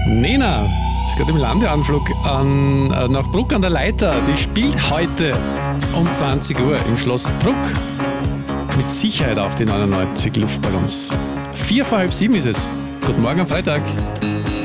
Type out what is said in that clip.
Nena ist gerade im Landeanflug nach Bruck an der Leiter. Die spielt heute um 20 Uhr im Schloss Bruck. Mit Sicherheit auch die 99 Luftballons. 6:45 ist es. Guten Morgen am Freitag.